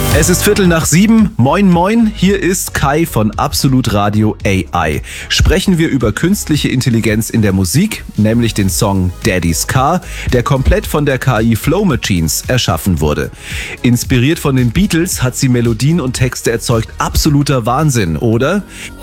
Es ist 6:15. Moin moin, hier ist Kai von Absolut Radio AI. Sprechen wir über künstliche Intelligenz in der Musik, nämlich den Song Daddy's Car, der komplett von der KI Flow Machines erschaffen wurde. Inspiriert von den Beatles hat sie Melodien und Texte erzeugt. Absoluter Wahnsinn, oder?